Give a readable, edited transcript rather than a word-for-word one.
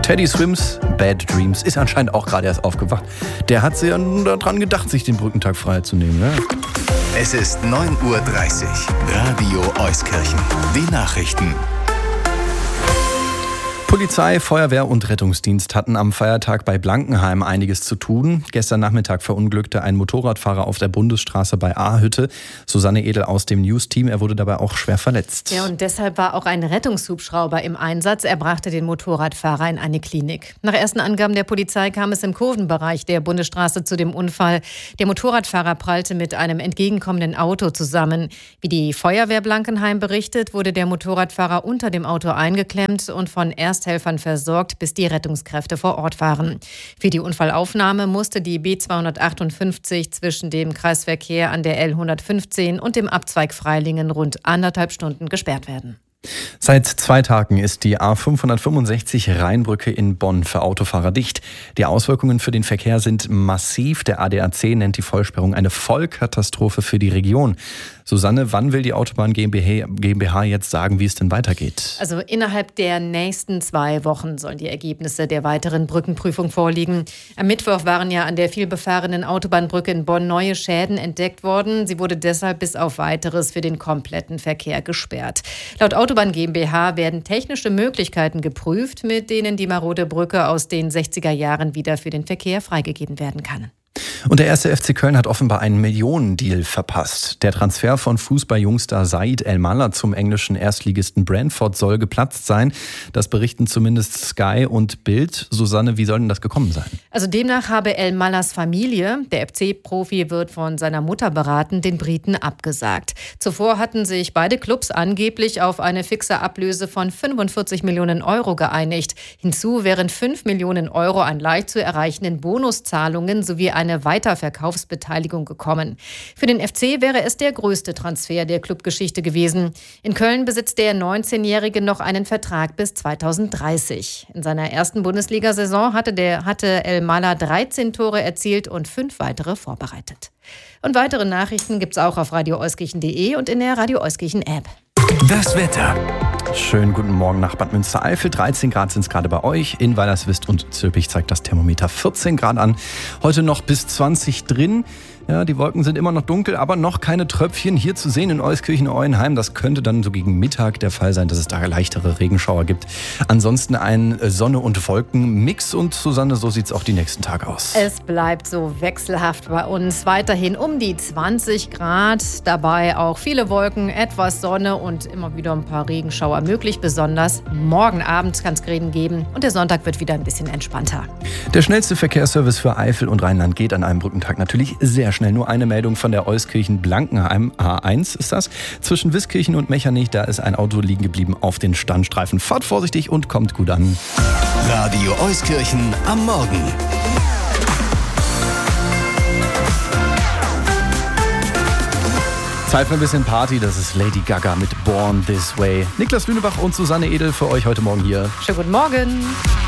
Teddy Swims Bad Dreams ist anscheinend auch gerade erst aufgewacht. Der hat ja daran gedacht, sich den Brückentag frei zu nehmen. Ne? Es ist 9:30 Uhr. Radio Euskirchen. Die Nachrichten. Polizei, Feuerwehr und Rettungsdienst hatten am Feiertag bei Blankenheim einiges zu tun. Gestern Nachmittag verunglückte ein Motorradfahrer auf der Bundesstraße bei Ahütte. Susanne Edel aus dem News-Team, er wurde dabei auch schwer verletzt. Ja, und deshalb war auch ein Rettungshubschrauber im Einsatz. Er brachte den Motorradfahrer in eine Klinik. Nach ersten Angaben der Polizei kam es im Kurvenbereich der Bundesstraße zu dem Unfall. Der Motorradfahrer prallte mit einem entgegenkommenden Auto zusammen. Wie die Feuerwehr Blankenheim berichtet, wurde der Motorradfahrer unter dem Auto eingeklemmt und von Ersthelfern versorgt, bis die Rettungskräfte vor Ort waren. Für die Unfallaufnahme musste die B258 zwischen dem Kreisverkehr an der L115 und dem Abzweig Freilingen rund 1,5 Stunden gesperrt werden. Seit 2 Tagen ist die A565 Rheinbrücke in Bonn für Autofahrer dicht. Die Auswirkungen für den Verkehr sind massiv. Der ADAC nennt die Vollsperrung eine Vollkatastrophe für die Region. Susanne, wann will die Autobahn GmbH jetzt sagen, wie es denn weitergeht? Also innerhalb der nächsten 2 Wochen sollen die Ergebnisse der weiteren Brückenprüfung vorliegen. Am Mittwoch waren ja an der vielbefahrenen Autobahnbrücke in Bonn neue Schäden entdeckt worden. Sie wurde deshalb bis auf Weiteres für den kompletten Verkehr gesperrt. Laut Autobahn GmbH werden technische Möglichkeiten geprüft, mit denen die marode Brücke aus den 60er Jahren wieder für den Verkehr freigegeben werden kann. Und der 1. FC Köln hat offenbar einen Millionendeal verpasst. Der Transfer von Fußball-Jungstar Said El-Mallah zum englischen Erstligisten Brentford soll geplatzt sein. Das berichten zumindest Sky und Bild. Susanne, wie soll denn das gekommen sein? Also demnach habe El-Mallahs Familie, der FC-Profi wird von seiner Mutter beraten, den Briten abgesagt. Zuvor hatten sich beide Clubs angeblich auf eine fixe Ablöse von 45 Millionen Euro geeinigt. Hinzu wären 5 Millionen Euro an leicht zu erreichenden Bonuszahlungen sowie eine Weiterverkaufsbeteiligung gekommen. Für den FC wäre es der größte Transfer der Clubgeschichte gewesen. In Köln besitzt der 19-Jährige noch einen Vertrag bis 2030. In seiner ersten Bundesliga-Saison hatte El-Mallah 13 Tore erzielt und 5 weitere vorbereitet. Und weitere Nachrichten gibt's auch auf radioeuskirchen.de und in der Radio Euskirchen App. Das Wetter. Schönen guten Morgen nach Bad Münstereifel. 13 Grad sind es gerade bei euch. In Weilerswist und Zülpich zeigt das Thermometer 14 Grad an. Heute noch bis 20 drin. Ja, die Wolken sind immer noch dunkel, aber noch keine Tröpfchen hier zu sehen in Euskirchen-Euenheim. Das könnte dann so gegen Mittag der Fall sein, dass es da leichtere Regenschauer gibt. Ansonsten ein Sonne- und Wolken-Mix. Und Susanne, so sieht es auch die nächsten Tage aus. Es bleibt so wechselhaft bei uns. Weiterhin um die 20 Grad. Dabei auch viele Wolken, etwas Sonne und immer wieder ein paar Regenschauer möglich. Besonders morgen Abend kann es Regen geben. Und der Sonntag wird wieder ein bisschen entspannter. Der schnellste Verkehrsservice für Eifel und Rheinland geht an einem Brückentag natürlich sehr schnell. Nur eine Meldung von der Euskirchen-Blankenheim A1 ist das. Zwischen Wiskirchen und Mechernich, da ist ein Auto liegen geblieben auf den Standstreifen. Fahrt vorsichtig und kommt gut an. Radio Euskirchen am Morgen. Zeit für ein bisschen Party, das ist Lady Gaga mit Born This Way. Niklas Lünebach und Susanne Edel für euch heute Morgen hier. Schönen guten Morgen.